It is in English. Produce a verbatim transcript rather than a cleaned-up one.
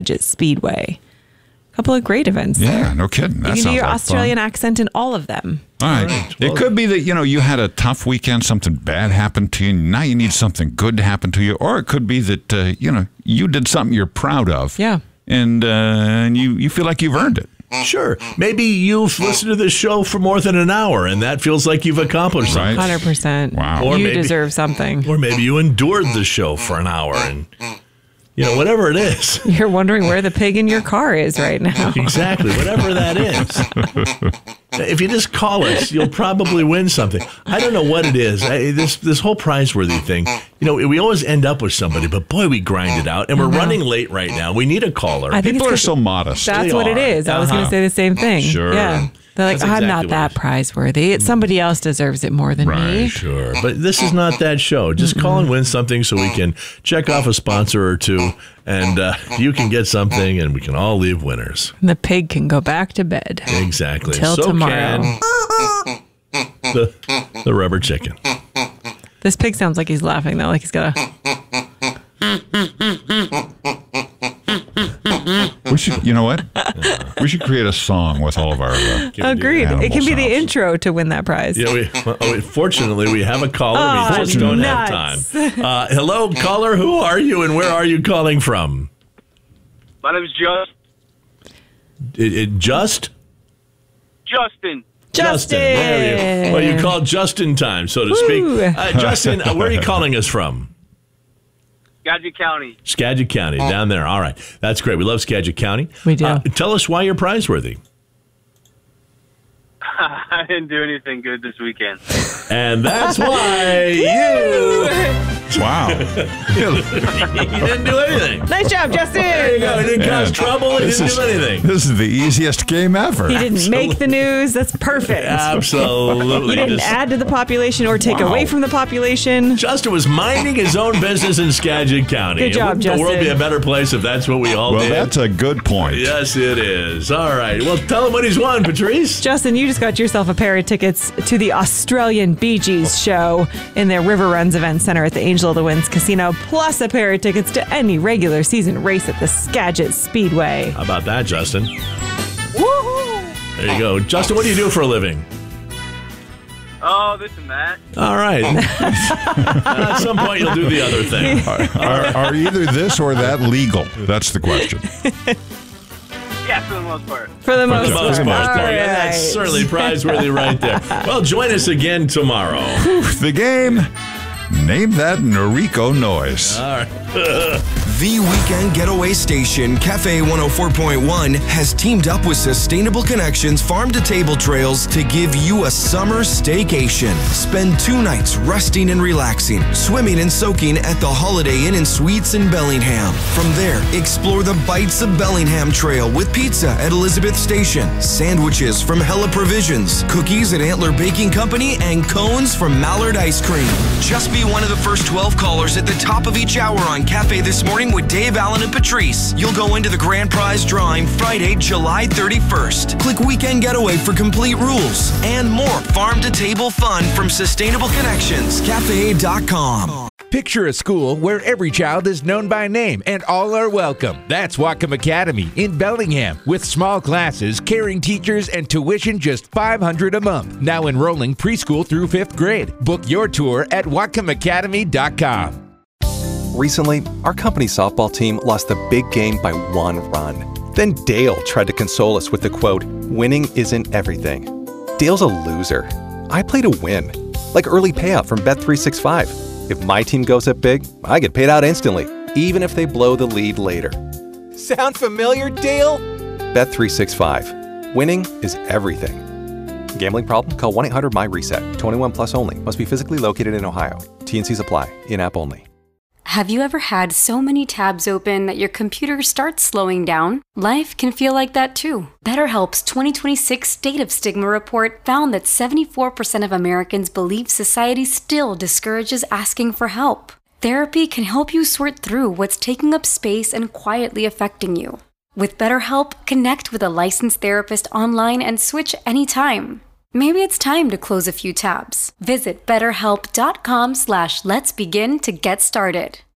Speedway. A couple of great events Yeah, there. no kidding. That You can do sounds your like Australian fun. accent in all of them. All right. right. Well, It could be that, you know, you had a tough weekend, something bad happened to you, and now you need something good to happen to you. Or it could be that, uh, you know, you did something you're proud of. Yeah. And, uh, and you, you feel like you've earned it. Sure. Maybe you've listened to this show for more than an hour, and that feels like you've accomplished something. Right. one hundred percent. Wow. Or You maybe- deserve something. Or maybe you endured the show for an hour, and, you know, whatever it is. You're wondering where the pig in your car is right now. Exactly, whatever that is. If you just call us, you'll probably win something. I don't know what it is. I, this this whole prize-worthy thing, you know, we always end up with somebody, but boy, we grind it out. And we're running late right now. We need a caller. I think People it's are 'cause so modest. That's They what it are. is. I was going Uh-huh. to say the same thing. Sure. Yeah. They're like, That's I'm exactly not what that it is. prize worthy. It's somebody else deserves it more than me. Right. Sure, but this is not that show. Just call and win something so we can check off a sponsor or two, and uh, you can get something, and we can all leave winners. And the pig can go back to bed. Exactly. Till so tomorrow. can the, the rubber chicken. This pig sounds like he's laughing, though. Like he's got a. We should, you know what? We should create a song with all of our. Uh, Agreed. animal It can be the sounds. intro to win that prize. Yeah, we, well, we fortunately we have a caller. Oh, we just don't nuts. have time. Uh, hello, caller. Who are you, and where are you calling from? My name is Just It, it just Justin. Justin. There you, well, you called just in time, so to Woo. speak. Uh, Justin, uh, where are you calling us from? Skagit County. Skagit County, down there. All right. That's great. We love Skagit County. We do. Uh, tell us why you're prizeworthy. I didn't do anything good this weekend. And that's why you... Wow. you didn't do anything. Nice job, Justin. There you go. He didn't cause trouble. He This didn't is, do anything. this is the easiest game ever. He didn't make the news. That's perfect. Absolutely. He didn't Just- add to the population or take Wow. away from the population. Justin was minding his own business in Skagit County. Good job, Wouldn't the world Justin. be a better place if that's what we all Well, did? that's a good point. Yes, it is. All right. Well, tell him what he's won, Patrice. Justin, you just got yourself a pair of tickets to the Australian Bee Gees show in their River Runs Event Center at the Angel of the Winds Casino, plus a pair of tickets to any regular season race at the Skagit Speedway. How about that, Justin? Woohoo! There you go. Justin, what do you do for a living? Oh, this and that. All right. At some point, you'll do the other thing. Are, are either this or that legal? That's the question. Yeah, for the most part. For the most For the most part. part. All There you go. right. That's certainly prizeworthy right there. Well, join us again tomorrow. The game. Name that Noriko noise. All right. The Weekend Getaway Station, Cafe one oh four point one, has teamed up with Sustainable Connections Farm to Table Trails to give you a summer staycation. Spend two nights resting and relaxing, swimming and soaking at the Holiday Inn and Suites in Bellingham. From there, explore the Bites of Bellingham Trail with pizza at Elizabeth Station, sandwiches from Hella Provisions, cookies at Antler Baking Company, and cones from Mallard Ice Cream. Just be one of the first twelve callers at the top of each hour on Cafe This Morning with Dave Allen and Patrice. You'll go into the grand prize drawing Friday, July thirty-first. Click Weekend Getaway for complete rules and more farm to table fun from Sustainable Connections. Cafe dot com. Picture a school where every child is known by name and all are welcome. That's Whatcom Academy in Bellingham, with small classes, caring teachers, and tuition just five hundred dollars a month. Now enrolling preschool through fifth grade. Book your tour at Whatcom Academy dot com. Recently, our company softball team lost the big game by one run. Then Dale tried to console us with the quote, "Winning isn't everything." Dale's a loser. I play to win, like early payout from Bet three sixty-five. If my team goes up big, I get paid out instantly, even if they blow the lead later. Sound familiar, Dale? Bet three sixty-five. Winning is everything. Gambling problem? Call one eight hundred M Y reset. twenty-one plus only. Must be physically located in Ohio. T N Cs apply. In-app only. Have you ever had so many tabs open that your computer starts slowing down? Life can feel like that too. BetterHelp's twenty twenty-six State of Stigma report found that seventy-four percent of Americans believe society still discourages asking for help. Therapy can help you sort through what's taking up space and quietly affecting you. With BetterHelp, connect with a licensed therapist online and switch anytime. Maybe it's time to close a few tabs. Visit betterhelp.com slash let's begin to get started.